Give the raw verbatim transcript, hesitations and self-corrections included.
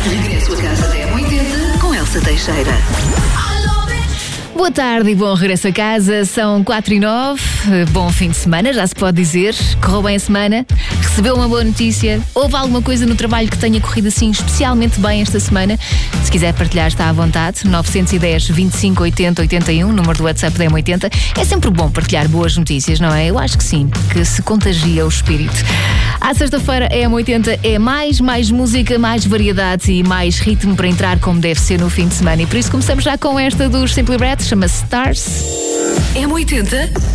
Regresso a casa da M oitenta com Elsa Teixeira. Boa tarde e bom regresso a casa, são quatro e nove, bom fim de semana, já se pode dizer, correu bem a semana, recebeu uma boa notícia, houve alguma coisa no trabalho que tenha corrido assim especialmente bem esta semana? Se quiser partilhar está à vontade, nove um zero, vinte e cinco, oitenta, oitenta e um, número do WhatsApp da M oitenta, é sempre bom partilhar boas notícias, não é? Eu acho que sim, que se contagia o espírito. À sexta-feira a M oitenta é mais, mais música, mais variedade e mais ritmo para entrar como deve ser no fim de semana e por isso começamos já com esta dos Simply Red, chama-se Stars. M oitenta